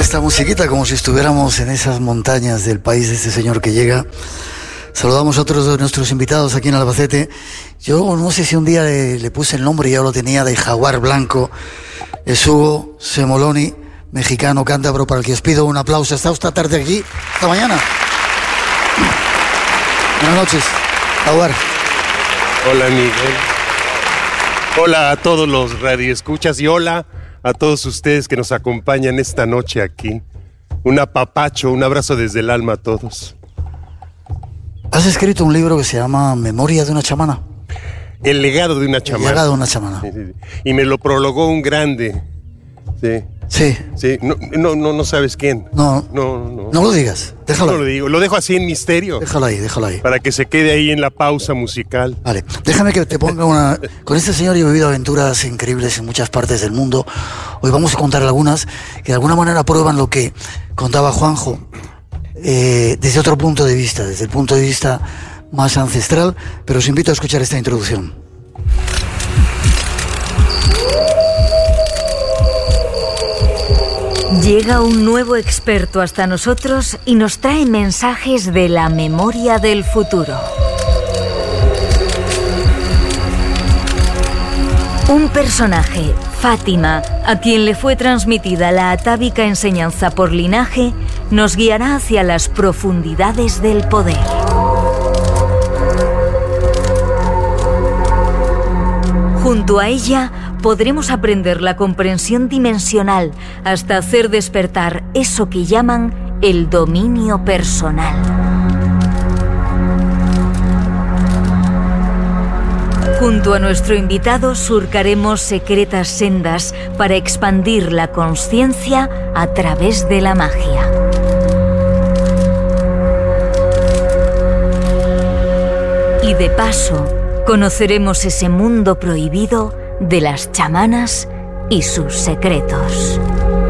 esta musiquita como si estuviéramos en esas montañas del país de este señor que llega. Saludamos a otros de nuestros invitados aquí en Albacete. Yo no sé si un día le puse el nombre y ya lo tenía, de Jaguar Blanco. Es Hugo Semoloni, mexicano cántabro, para el que os pido un aplauso. ¿Está esta tarde aquí? ¿Esta mañana? Buenas noches, Jaguar. Hola, Miguel. Hola a todos los radioescuchas y hola a todos ustedes que nos acompañan esta noche aquí. Un apapacho, un abrazo desde el alma a todos. Has escrito un libro que se llama Memoria de una chamana. El legado de una chamana. El legado de una chamana. Sí, sí, sí. Y me lo prologó un grande. Sí. Sí. Sí. No sabes quién. No lo digas. Déjalo. No lo digo. Lo dejo así en misterio. Déjalo ahí. Para que se quede ahí en la pausa musical. Vale. Déjame que te ponga una... Con este señor yo he vivido aventuras increíbles en muchas partes del mundo. Hoy vamos a contar algunas que de alguna manera prueban lo que contaba Juanjo. Desde otro punto de vista, desde el punto de vista más ancestral, pero os invito a escuchar esta introducción. Llega un nuevo experto hasta nosotros y nos trae mensajes de la memoria del futuro. Un personaje, Fátima, a quien le fue transmitida la atávica enseñanza por linaje, nos guiará hacia las profundidades del poder. Junto a ella podremos aprender la comprensión dimensional hasta hacer despertar eso que llaman el dominio personal. Junto a nuestro invitado surcaremos secretas sendas para expandir la consciencia a través de la magia. Y de paso, conoceremos ese mundo prohibido de las chamanas y sus secretos.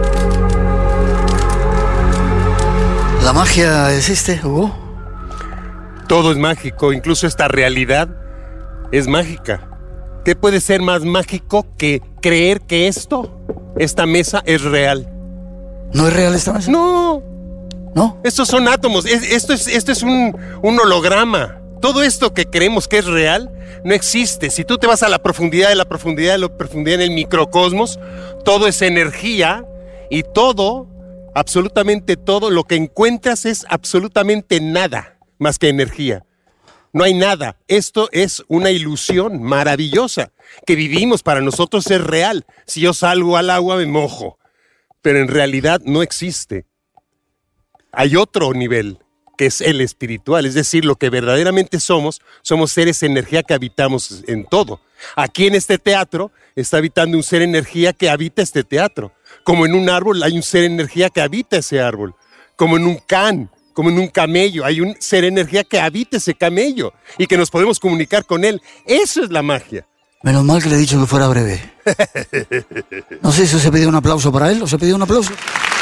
¿La magia existe, Hugo? Todo es mágico, incluso esta realidad es mágica. ¿Qué puede ser más mágico que creer que esta mesa es real? ¿No es real esta mesa? No. ¿No? Estos son átomos, esto es un holograma. Todo esto que creemos que es real no existe. Si tú te vas a la profundidad de la profundidad de la profundidad en el microcosmos, todo es energía y todo, absolutamente todo, lo que encuentras es absolutamente nada más que energía. No hay nada. Esto es una ilusión maravillosa que vivimos. Para nosotros es real. Si yo salgo al agua me mojo, pero en realidad no existe. Hay otro nivel, que es el espiritual, es decir, lo que verdaderamente somos seres energía que habitamos en todo. Aquí en este teatro está habitando un ser energía que habita este teatro. Como en un árbol hay un ser energía que habita ese árbol. Como en un can, como en un camello, hay un ser energía que habita ese camello y que nos podemos comunicar con él. Eso es la magia. Menos mal que le he dicho que fuera breve. No sé si os he pedido un aplauso para él, ¿os he pedido un aplauso?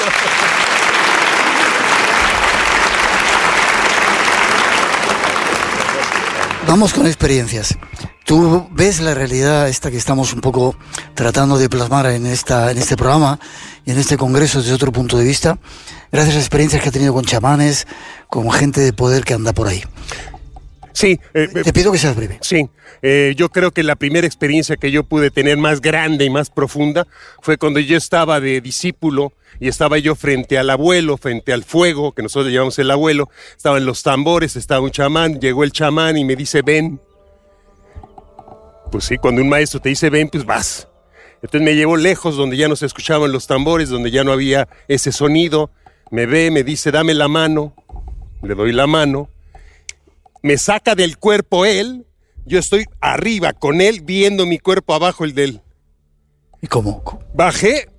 Vamos con experiencias. Tú ves la realidad esta que estamos un poco tratando de plasmar en este programa y en este congreso desde otro punto de vista, gracias a experiencias que ha tenido con chamanes, con gente de poder que anda por ahí. Sí. Te pido que seas breve. Sí. Yo creo que la primera experiencia que yo pude tener más grande y más profunda fue cuando yo estaba de discípulo y estaba yo frente al abuelo, frente al fuego, que nosotros llamamos el abuelo, estaban los tambores, estaba un chamán, llegó el chamán y me dice, ven. Pues sí, cuando un maestro te dice ven, pues vas. Entonces me llevó lejos, donde ya no se escuchaban los tambores, donde ya no había ese sonido. Me ve, me dice, dame la mano. Le doy la mano. Me saca del cuerpo él. Yo estoy arriba con él, viendo mi cuerpo abajo el de él. ¿Y cómo? Bajé.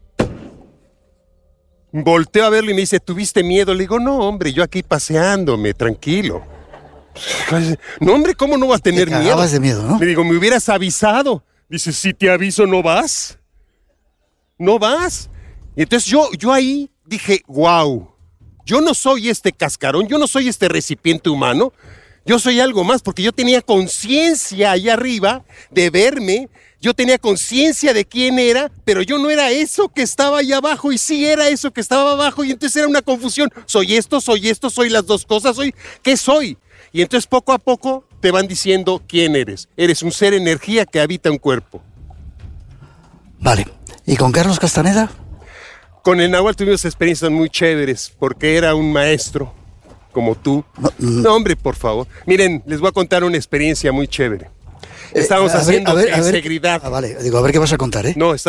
Volteo a verlo y me dice, ¿tuviste miedo? Le digo, no, hombre, yo aquí paseándome, tranquilo. No, hombre, ¿cómo no vas a tener miedo? Te cagabas de miedo, ¿no? Le digo, me hubieras avisado. Dice, si te aviso, ¿no vas? ¿No vas? Y entonces yo ahí dije, wow, yo no soy este cascarón, yo no soy este recipiente humano. Yo soy algo más porque yo tenía conciencia allá arriba de verme, yo tenía conciencia de quién era, pero yo no era eso que estaba allá abajo y sí era eso que estaba abajo y entonces era una confusión. Soy esto, soy las dos cosas, ¿qué soy? Y entonces poco a poco te van diciendo quién eres. Eres un ser energía que habita un cuerpo. Vale. ¿Y con Carlos Castaneda? Con el Nahual tuvimos experiencias muy chéveres porque era un maestro como tú. No, hombre, por favor. Miren, les voy a contar una experiencia muy chévere. Estábamos haciendo tensegridad. Vale, digo, a ver qué vas a contar, ¿eh? No,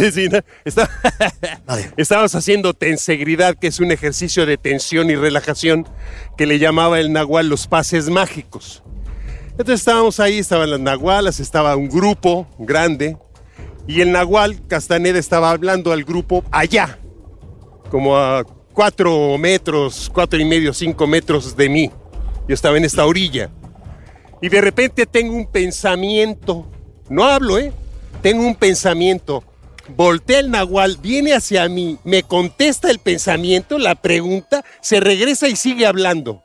vale. Estábamos haciendo tensegridad, que es un ejercicio de tensión y relajación que le llamaba el Nahual los pases mágicos. Entonces estábamos ahí, estaban las Nahualas, estaba un grupo grande y el Nahual Castaneda estaba hablando al grupo allá, como a 4 metros, 4.5, 5 metros de mí. Yo estaba en esta orilla. Y de repente tengo un pensamiento, no hablo, tengo un pensamiento, voltea el Nahual, viene hacia mí, me contesta el pensamiento, la pregunta, se regresa y sigue hablando.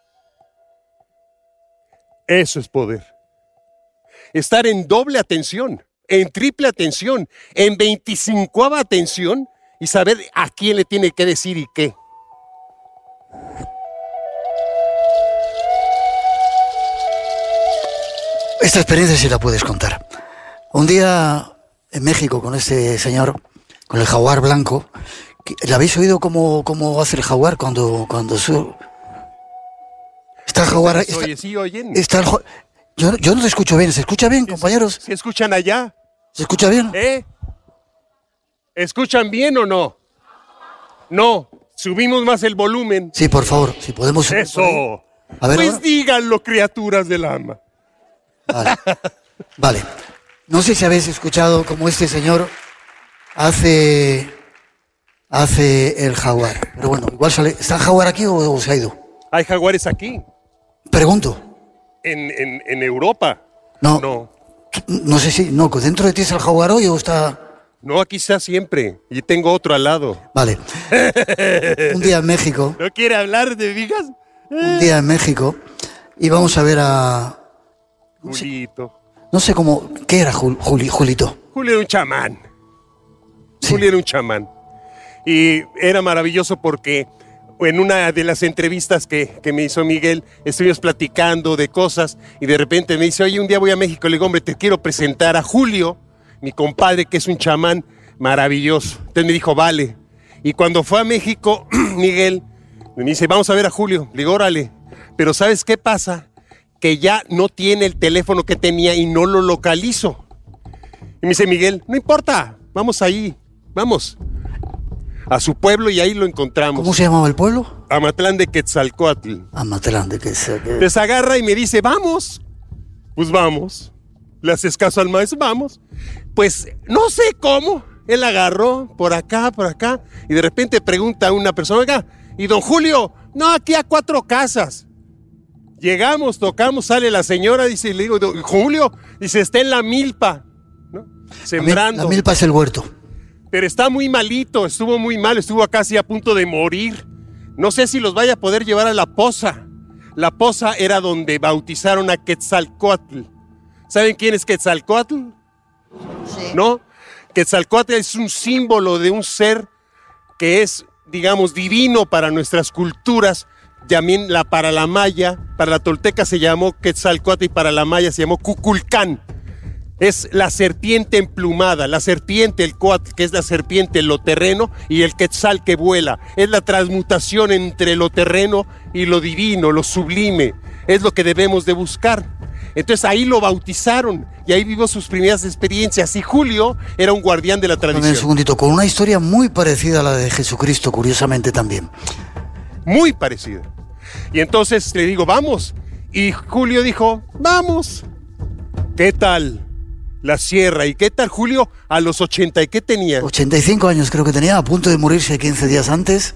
Eso es poder. Estar en doble atención, en triple atención, en 25ª atención y saber a quién le tiene que decir y qué. Esta experiencia sí la puedes contar. Un día en México con este señor, con el jaguar blanco, ¿le habéis oído cómo hace el jaguar cuando está el jaguar? Sí, oyen. Yo no te escucho bien. ¿Se escucha bien, compañeros? ¿Se escuchan allá? ¿Se escucha bien? ¿Escuchan bien o no? No. Subimos más el volumen. Sí, por favor, si podemos subir. Eso. A ver, pues ahora. díganlo, criaturas del alma. Vale. No sé si habéis escuchado cómo este señor hace el jaguar. Pero bueno, igual sale. ¿Está el jaguar aquí o se ha ido? ¿Hay jaguares aquí? Pregunto. ¿En Europa? No. No sé si. No, ¿dentro de ti es el jaguar hoy o está.? No, aquí está siempre. Y tengo otro al lado. Vale. Un día en México. ¿No quiere hablar de vigas? Un día en México. Íbamos a ver a. Julito. No sé cómo. ¿Qué era Julito? Julio era un chamán. Sí. Julio era un chamán. Y era maravilloso porque en una de las entrevistas que me hizo Miguel, estuvimos platicando de cosas y de repente me dice, oye, un día voy a México. Le digo, hombre, te quiero presentar a Julio, mi compadre, que es un chamán maravilloso. Entonces me dijo, vale. Y cuando fue a México, Miguel me dice, vamos a ver a Julio. Le digo, órale. Pero ¿sabes qué pasa? Que ya no tiene el teléfono que tenía y no lo localizo. Y me dice Miguel, no importa, vamos ahí, vamos a su pueblo y ahí lo encontramos. ¿Cómo se llamaba el pueblo? Amatlán de Quetzalcóatl. Amatlán de Quetzalcóatl. Les agarra y me dice, vamos. Pues vamos. Le haces caso al maestro, vamos. Pues no sé cómo. Él agarró por acá, y de repente pregunta a una persona, oiga, ¿y don Julio? No, aquí a 4 casas. Llegamos, tocamos, sale la señora, dice, le digo, Julio, dice, está en la milpa, ¿no? Sembrando. La milpa es el huerto. Pero está muy malito, estuvo muy mal, estuvo casi a punto de morir. No sé si los vaya a poder llevar a la poza. La poza era donde bautizaron a Quetzalcóatl. ¿Saben quién es Quetzalcóatl? Sí. ¿No? Quetzalcóatl es un símbolo de un ser que es, digamos, divino para nuestras culturas. También para la maya, para la tolteca se llamó Quetzalcóatl y para la maya se llamó Cuculcán. Es la serpiente emplumada, la serpiente, el coatl, que es la serpiente, lo terreno, y el quetzal que vuela. Es la transmutación entre lo terreno y lo divino, lo sublime. Es lo que debemos de buscar. Entonces ahí lo bautizaron y ahí vivió sus primeras experiencias. Y Julio era un guardián de la tradición. Un segundito, con una historia muy parecida a la de Jesucristo, curiosamente también. Muy parecida. Y entonces le digo, vamos. Y Julio dijo, vamos. ¿Qué tal la sierra? ¿Y qué tal Julio a los 80? ¿Y qué tenía? 85 años creo que tenía, a punto de morirse 15 días antes.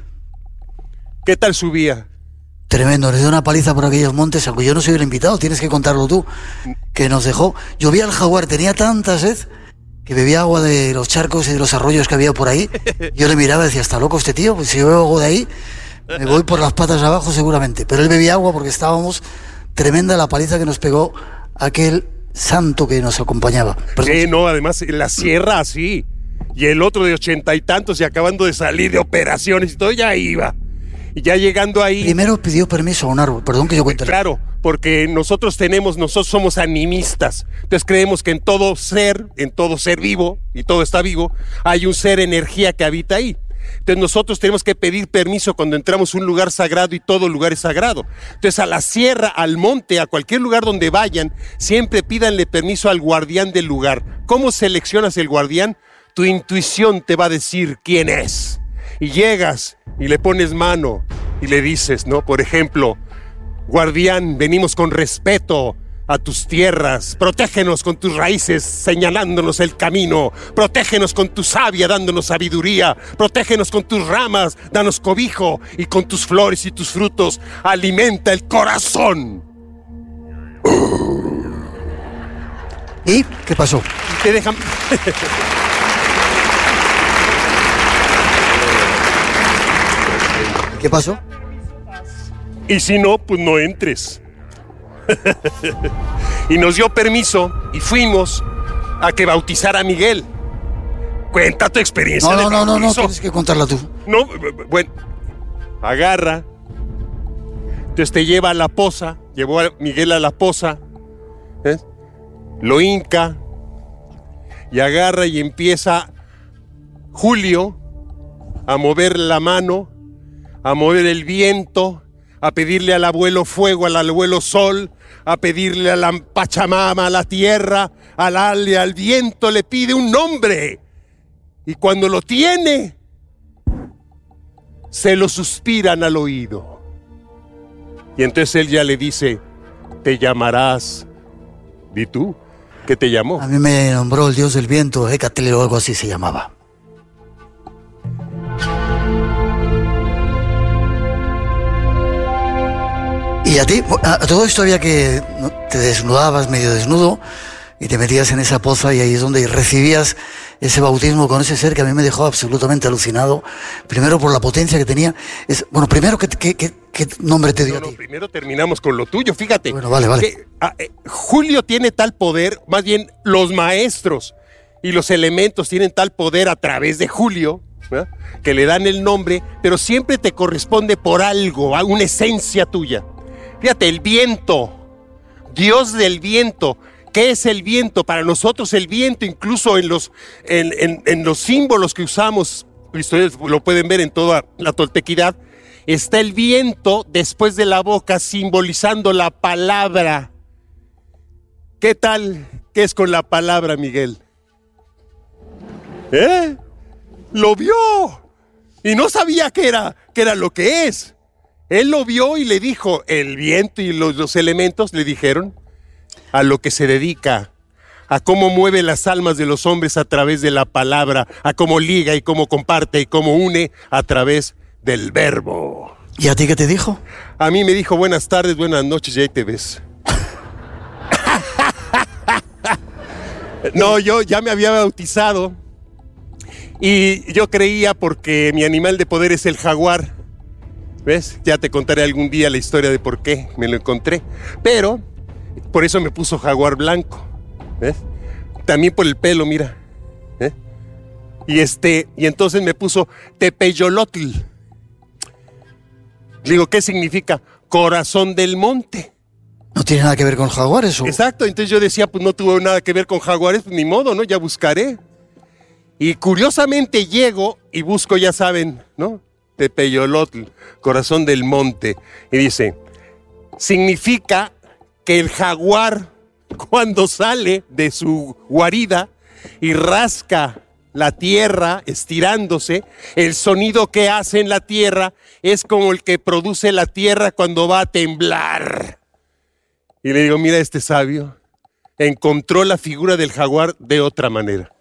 ¿Qué tal subía? Tremendo, le dio una paliza por aquellos montes, aunque yo no soy el invitado, tienes que contarlo tú, que nos dejó. Yo vi al jaguar, tenía tanta sed que bebía agua de los charcos y de los arroyos que había por ahí. Yo le miraba y decía, ¿está loco este tío? Pues si yo bebo agua de ahí, me voy por las patas abajo seguramente. Pero él bebía agua porque estábamos tremenda la paliza que nos pegó aquel santo que nos acompañaba. Sí, no, además en la sierra así. Y el otro de 80 y tantos y acabando de salir de operaciones y todo, ya iba. Y ya llegando ahí... Primero pidió permiso a un árbol, perdón que yo cuente. Claro, porque nosotros somos animistas. Entonces creemos que en todo ser vivo, y todo está vivo, hay un ser energía que habita ahí. Entonces nosotros tenemos que pedir permiso cuando entramos a un lugar sagrado, y todo lugar es sagrado. Entonces a la sierra, al monte, a cualquier lugar donde vayan, siempre pídanle permiso al guardián del lugar. ¿Cómo seleccionas el guardián? Tu intuición te va a decir quién es. Y llegas y le pones mano y le dices, ¿no? Por ejemplo, guardián, venimos con respeto a tus tierras, protégenos con tus raíces, señalándonos el camino, protégenos con tu savia, dándonos sabiduría, protégenos con tus ramas, danos cobijo, y con tus flores y tus frutos, alimenta el corazón. ¿Y qué pasó? Te dejan... ¿Qué pasó? Y si no, pues no entres. Y nos dio permiso y fuimos a que bautizara a Miguel. Cuenta tu experiencia. No, tienes que contarla tú. No, bueno, agarra. Entonces te lleva a la poza, llevó a Miguel a la poza, lo hinca y agarra y empieza Julio a mover la mano, a mover el viento, a pedirle al abuelo fuego, al abuelo sol, a pedirle a la Pachamama, a la tierra, al viento, le pide un nombre. Y cuando lo tiene, se lo suspiran al oído. Y entonces él ya le dice, te llamarás. ¿Y tú? ¿Qué te llamó? A mí me nombró el dios del viento, Hécatl o algo así se llamaba. Y a ti, a todo esto había que te desnudabas medio desnudo y te metías en esa poza, y ahí es donde recibías ese bautismo con ese ser que a mí me dejó absolutamente alucinado. Primero por la potencia que tenía. Primero, ¿qué nombre te dio a ti? Primero terminamos con lo tuyo, fíjate. Bueno, vale. Julio tiene tal poder, más bien los maestros y los elementos tienen tal poder a través de Julio, ¿verdad?, que le dan el nombre, pero siempre te corresponde por algo, a una esencia tuya. Fíjate, el viento, Dios del viento. ¿Qué es el viento? Para nosotros el viento, incluso en los símbolos que usamos, ustedes lo pueden ver en toda la toltequidad, está el viento después de la boca simbolizando la palabra. ¿Qué tal? ¿Qué es con la palabra, Miguel? Lo vio y no sabía qué era lo que es. Él lo vio y le dijo, el viento y los elementos le dijeron a lo que se dedica, a cómo mueve las almas de los hombres a través de la palabra, a cómo liga y cómo comparte y cómo une a través del verbo. ¿Y a ti qué te dijo? A mí me dijo, buenas tardes, buenas noches, y ahí te ves. No, yo ya me había bautizado y yo creía, porque mi animal de poder es el jaguar. ¿Ves? Ya te contaré algún día la historia de por qué me lo encontré. Pero por eso me puso jaguar blanco. ¿Ves? También por el pelo, mira. Y entonces me puso Tepeyolotl. Digo, ¿qué significa? Corazón del monte. ¿No tiene nada que ver con jaguares? ¿O? Exacto, entonces yo decía, pues no tuvo nada que ver con jaguares, pues ni modo, ¿no? Ya buscaré. Y curiosamente llego y busco, ya saben, ¿no? Tepeyolotl, corazón del monte. Y dice, significa que el jaguar, cuando sale de su guarida y rasca la tierra estirándose, el sonido que hace en la tierra es como el que produce la tierra cuando va a temblar. Y le digo, mira, este sabio encontró la figura del jaguar de otra manera.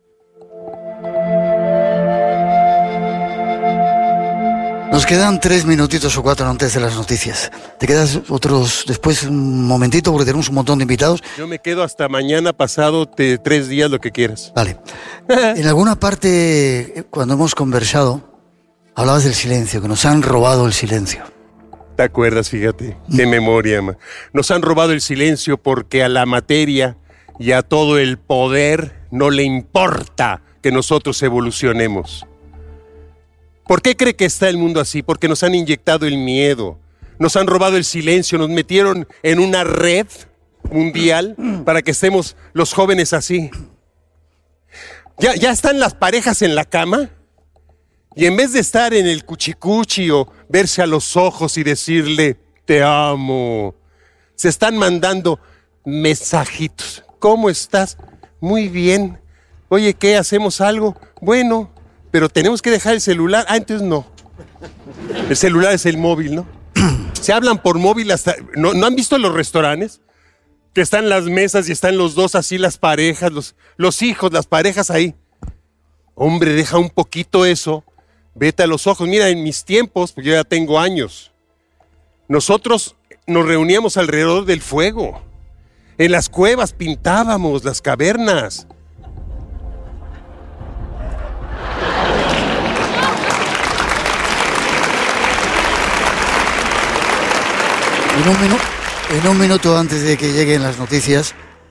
Nos quedan 3 minutitos o 4 antes de las noticias. ¿Te quedas otros después un momentito porque tenemos un montón de invitados? Yo me quedo hasta mañana pasado 3 días, lo que quieras. Vale. En alguna parte, cuando hemos conversado, hablabas del silencio, que nos han robado el silencio. ¿Te acuerdas? Fíjate, qué memoria, ma. Nos han robado el silencio porque a la materia y a todo el poder no le importa que nosotros evolucionemos. ¿Por qué cree que está el mundo así? Porque nos han inyectado el miedo, nos han robado el silencio, nos metieron en una red mundial para que estemos los jóvenes así. ¿Ya están las parejas en la cama? Y en vez de estar en el cuchicuchi o verse a los ojos y decirle, te amo, se están mandando mensajitos. ¿Cómo estás? Muy bien. Oye, ¿qué? ¿Hacemos algo? Bueno, pero tenemos que dejar el celular. Ah, entonces no. El celular es el móvil, ¿no? Se hablan por móvil hasta... ¿No han visto los restaurantes? Que están las mesas y están los dos así, las parejas, los hijos, las parejas ahí. Hombre, deja un poquito eso. Vete a los ojos. Mira, en mis tiempos, pues yo ya tengo años, nosotros nos reuníamos alrededor del fuego. En las cuevas pintábamos las cavernas. En un minuto antes de que lleguen las noticias,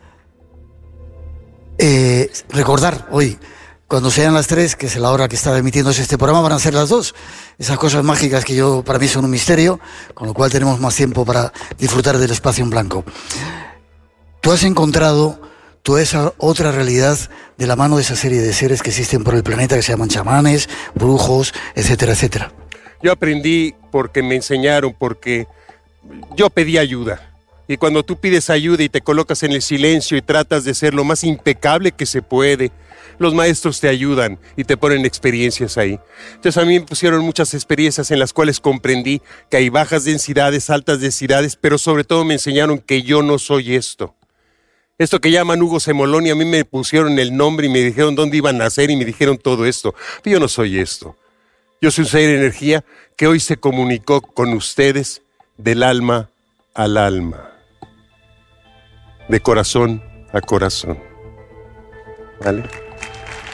recordar hoy, cuando sean las 3, que es la hora que está emitiéndose este programa, van a ser las 2. Esas cosas mágicas que para mí son un misterio, con lo cual tenemos más tiempo para disfrutar del espacio en blanco. Tú has encontrado toda esa otra realidad de la mano de esa serie de seres que existen por el planeta, que se llaman chamanes, brujos, etcétera, etcétera. Yo aprendí porque me enseñaron, porque yo pedí ayuda. Y cuando tú pides ayuda y te colocas en el silencio y tratas de ser lo más impecable que se puede, los maestros te ayudan y te ponen experiencias ahí. Entonces a mí me pusieron muchas experiencias en las cuales comprendí que hay bajas densidades, altas densidades, pero sobre todo me enseñaron que yo no soy esto. Esto que llaman Hugo Semoloni, a mí me pusieron el nombre y me dijeron dónde iban a nacer y me dijeron todo esto. Pero yo no soy esto. Yo soy un ser de energía que hoy se comunicó con ustedes del alma al alma, de corazón a corazón. ¿Vale?